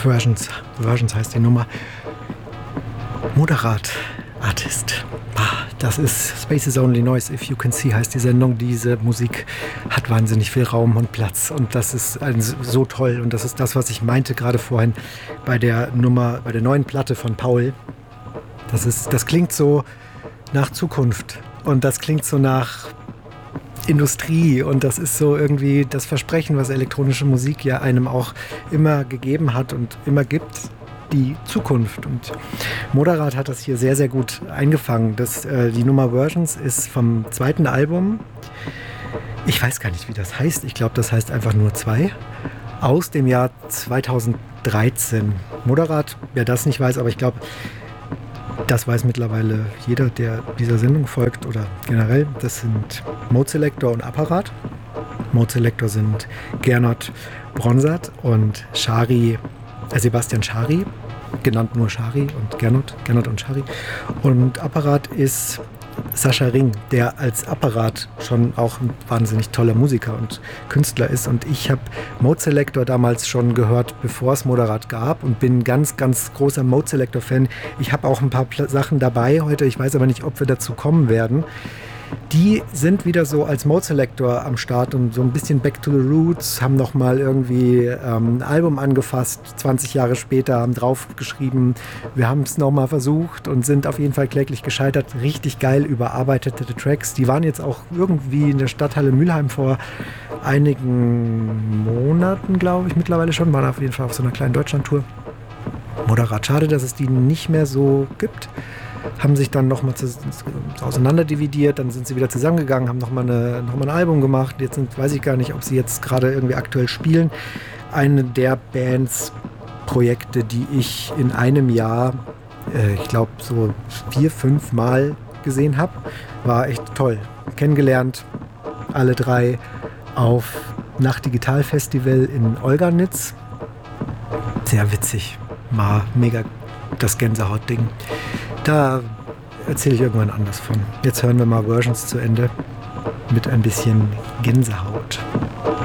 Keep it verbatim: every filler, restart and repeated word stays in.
Versions, Versions heißt die Nummer. Moderat Artist. Ah, das ist Space is Only Noise, If You Can See heißt die Sendung. Diese Musik hat wahnsinnig viel Raum und Platz und das ist ein, so toll und das ist das, was ich meinte gerade vorhin bei der Nummer, bei der neuen Platte von Paul. Das ist, das klingt so nach Zukunft und das klingt so nach Industrie und das ist so irgendwie das Versprechen, was elektronische Musik ja einem auch immer gegeben hat und immer gibt, die Zukunft. Und Moderat hat das hier sehr, sehr gut eingefangen. Das, äh, die Nummer Versions ist vom zweiten Album. Ich weiß gar nicht, wie das heißt. Ich glaube, das heißt einfach nur zwei. Aus dem Jahr zweitausenddreizehn. Moderat, wer das nicht weiß, aber ich glaube, das weiß mittlerweile jeder, der dieser Sendung folgt oder generell. Das sind Mode Selector und Apparat. Mode Selector sind Gernot Bronsart und Schari, äh Sebastian Schari, genannt nur Schari und Gernot, Gernot und Schari. Und Apparat ist Sascha Ring, der als Apparat schon auch ein wahnsinnig toller Musiker und Künstler ist. Und ich habe Mode Selector damals schon gehört, bevor es Moderat gab und bin ganz, ganz großer Mode Selector-Fan. Ich habe auch ein paar Pl- Sachen dabei heute, ich weiß aber nicht, ob wir dazu kommen werden. Die sind wieder so als Mode Selector am Start und so ein bisschen Back to the Roots, haben nochmal irgendwie ähm, ein Album angefasst, zwanzig Jahre später, haben draufgeschrieben, wir haben es nochmal versucht und sind auf jeden Fall kläglich gescheitert. Richtig geil überarbeitete Tracks. Die waren jetzt auch irgendwie in der Stadthalle Mülheim vor einigen Monaten, glaube ich, mittlerweile schon, waren auf jeden Fall auf so einer kleinen Deutschlandtour. Moderat, schade, dass es die nicht mehr so gibt. Haben sich dann nochmal auseinanderdividiert, dann sind sie wieder zusammengegangen, haben nochmal noch mal ein Album gemacht. Jetzt sind, weiß ich gar nicht, ob sie jetzt gerade irgendwie aktuell spielen. Eine der Bands, Projekte, die ich in einem Jahr, äh, ich glaube so vier, fünf Mal gesehen habe, war echt toll. Kennengelernt, alle drei auf Nacht Digital Festival in Olganitz. Sehr witzig, war mega das Gänsehaut-Ding. Da erzähle ich irgendwann anders von. Jetzt hören wir mal Versions zu Ende mit ein bisschen Gänsehaut.